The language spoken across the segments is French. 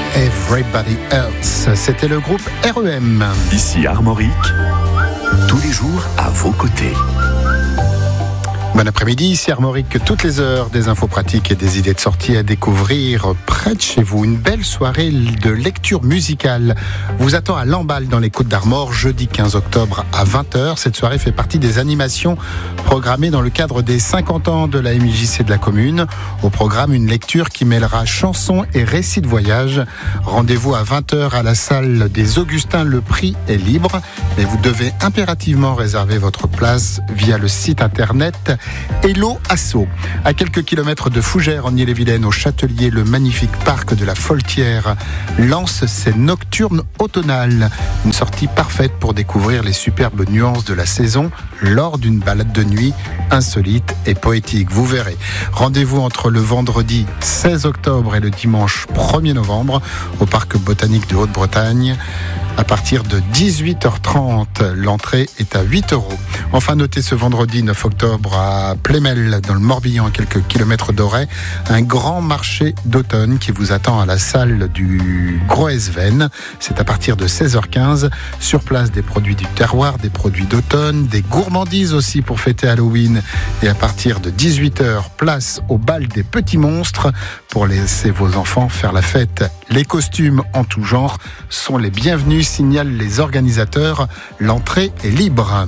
Everybody Else. C'était le groupe REM. Ici Armorique, tous les jours à vos côtés. Bon après-midi, ici Armorique, toutes les heures, des infos pratiques et des idées de sortie à découvrir près de chez vous. Une belle soirée de lecture musicale vous attend à Lamballe dans les Côtes-d'Armor, jeudi 15 octobre à 20h. Cette soirée fait partie des animations programmées dans le cadre des 50 ans de la MJC de la commune. Au programme, une lecture qui mêlera chansons et récits de voyage. Rendez-vous à 20h à la salle des Augustins. Le prix est libre, mais vous devez impérativement réserver votre place via le site internet Hello Asso. À quelques kilomètres de Fougères en Ille-et-Vilaine, au Châtelier, le magnifique parc de la Foltière lance ses nocturnes automnales. Une sortie parfaite pour découvrir les superbes nuances de la saison lors d'une balade de nuit insolite et poétique. Vous verrez. Rendez-vous entre le vendredi 16 octobre et le dimanche 1er novembre au parc botanique de Haute-Bretagne. À partir de 18h30, l'entrée est à 8 €. Enfin, notez ce vendredi 9 octobre à Plémel, dans le Morbihan, à quelques kilomètres d'Auray, un grand marché d'automne qui vous attend à la salle du Groesven. C'est à partir de 16h15. Sur place, des produits du terroir, des produits d'automne, des gourmandises aussi pour fêter Halloween. Et à partir de 18h, place au bal des petits monstres pour laisser vos enfants faire la fête. Les costumes en tout genre sont les bienvenus, signalent les organisateurs. L'entrée est libre.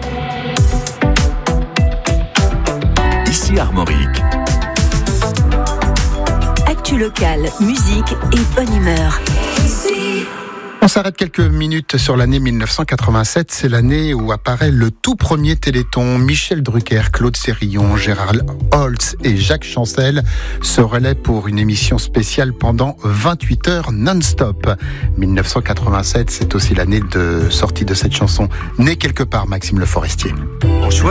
Ici Armorique. Actu locale, musique et bonne humeur. On s'arrête quelques minutes sur l'année 1987. C'est l'année où apparaît le tout premier Téléthon. Michel Drucker, Claude Sérillon, Gérard Holtz et Jacques Chancel se relaient pour une émission spéciale pendant 28 heures non-stop. 1987, c'est aussi l'année de sortie de cette chanson. Né quelque part, Maxime Le Forestier. On choisit